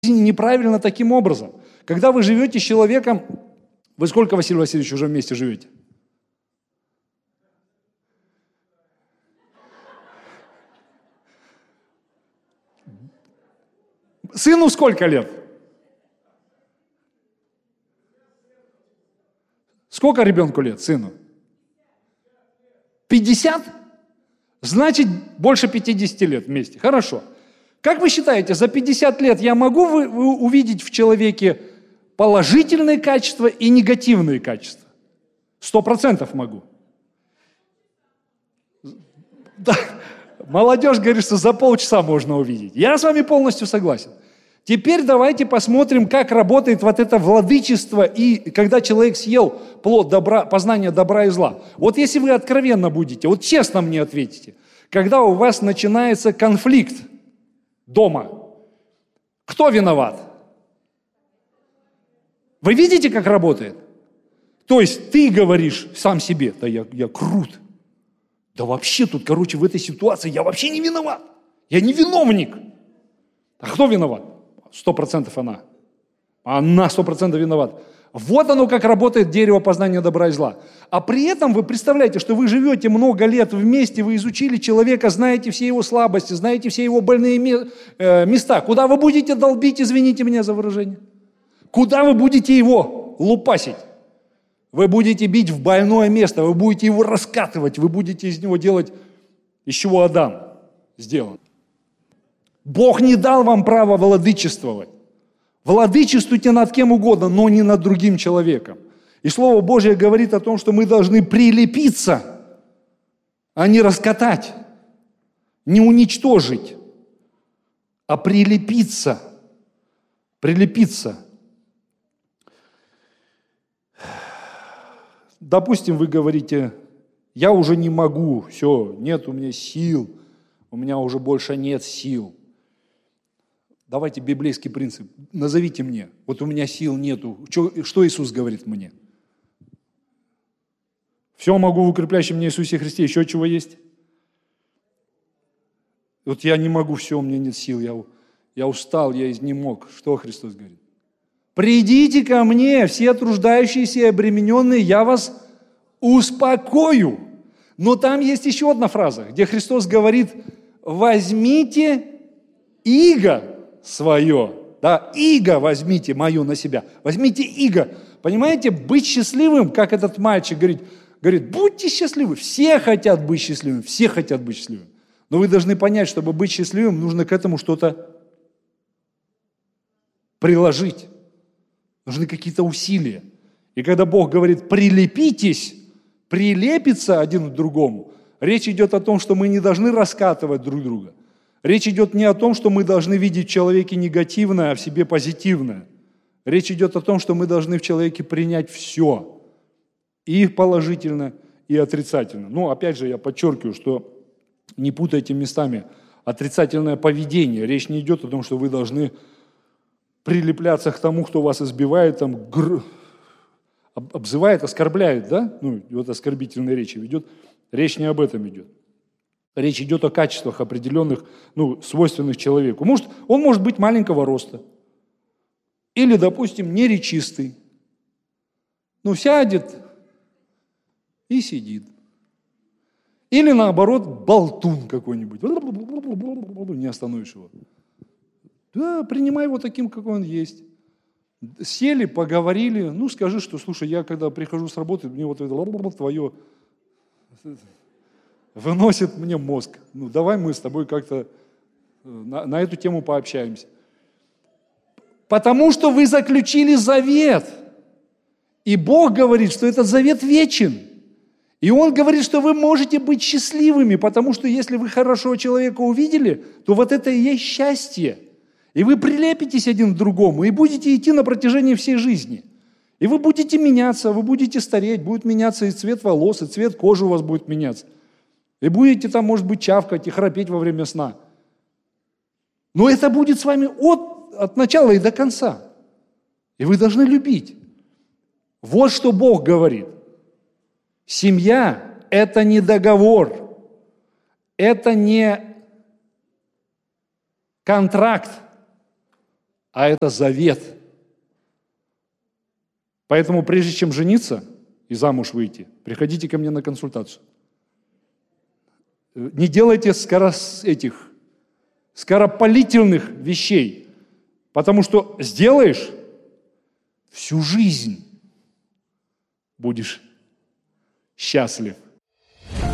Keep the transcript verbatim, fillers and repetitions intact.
неправильно таким образом. Когда вы живете с человеком, вы сколько, Василий Васильевич, уже вместе живете? Сыну сколько лет? Сколько ребенку лет, сыну? пятьдесят? Значит, больше пятидесяти лет вместе. Хорошо. Как вы считаете, за пятьдесят лет я могу вы, вы увидеть в человеке положительные качества и негативные качества? Сто процентов могу. Да. Молодежь говорит, что за полчаса можно увидеть. Я с вами полностью согласен. Теперь давайте посмотрим, как работает вот это владычество, и когда человек съел плод добра, познания добра и зла. Вот если вы откровенно будете, вот честно мне ответите, когда у вас начинается конфликт дома, кто виноват? Вы видите, как работает? То есть ты говоришь сам себе, да я, я крут. Да вообще тут, короче, в этой ситуации я вообще не виноват. Я не виновник. А кто виноват? Сто процентов она. Она сто процентов виновата. Вот оно, как работает дерево познания добра и зла. А при этом вы представляете, что вы живете много лет вместе, вы изучили человека, знаете все его слабости, знаете все его больные места. Куда вы будете долбить, извините меня за выражение? Куда вы будете его лупасить? Вы будете бить в больное место, вы будете его раскатывать, вы будете из него делать, из чего Адам сделан. Бог не дал вам права владычествовать. Владычествуйте над кем угодно, но не над другим человеком. И Слово Божье говорит о том, что мы должны прилепиться, а не раскатать, не уничтожить, а прилепиться. Прилепиться. Допустим, вы говорите, я уже не могу, все, нет у меня сил, у меня уже больше нет сил. Давайте библейский принцип, назовите мне, вот у меня сил нету, что, что Иисус говорит мне? Все могу в укрепляющем меня Иисусе Христе, еще чего есть? Вот я не могу, все, у меня нет сил, я, я устал, я изнемог. Что Христос говорит? Придите ко мне, все труждающиеся и обремененные, я вас успокою. Но там есть еще одна фраза, где Христос говорит, возьмите иго свое, да, иго возьмите мою на себя, возьмите иго. Понимаете, быть счастливым, как этот мальчик говорит, говорит, будьте счастливы, все хотят быть счастливыми, все хотят быть счастливыми. Но вы должны понять, чтобы быть счастливым, нужно к этому что-то приложить. Нужны какие-то усилия. И когда Бог говорит, прилепитесь, прилепиться один к другому, речь идет о том, что мы не должны раскатывать друг друга. Речь идет не о том, что мы должны видеть в человеке негативное, а в себе позитивное. Речь идет о том, что мы должны в человеке принять все. И положительно, и отрицательно. Ну, опять же, я подчеркиваю, что не путайте местами отрицательное поведение. Речь не идет о том, что вы должны прилепляться к тому, кто вас избивает, там, гр... обзывает, оскорбляет, да? Ну, вот оскорбительные речи ведет. Речь не об этом идет. Речь идет о качествах определенных, ну, свойственных человеку. Может, он может быть маленького роста. Или, допустим, неречистый. Ну, сядет и сидит. Или, наоборот, болтун какой-нибудь. Не остановишь его. Да, принимай его таким, какой он есть. Сели, поговорили. Ну, скажи, что, слушай, я когда прихожу с работы, мне вот это твое выносит мне мозг. Ну, давай мы с тобой как-то на, на эту тему пообщаемся. Потому что вы заключили завет. И Бог говорит, что этот завет вечен. И Он говорит, что вы можете быть счастливыми, потому что если вы хорошего человека увидели, то вот это и есть счастье. И вы прилепитесь один к другому, и будете идти на протяжении всей жизни. И вы будете меняться, вы будете стареть, будет меняться и цвет волос, и цвет кожи у вас будет меняться. И будете там, может быть, чавкать и храпеть во время сна. Но это будет с вами от, от начала и до конца. И вы должны любить. Вот что Бог говорит. Семья – это не договор, это не контракт, а это завет. Поэтому прежде чем жениться и замуж выйти, приходите ко мне на консультацию. Не делайте скорос, этих скоропалительных вещей, потому что сделаешь, всю жизнь будешь счастлив.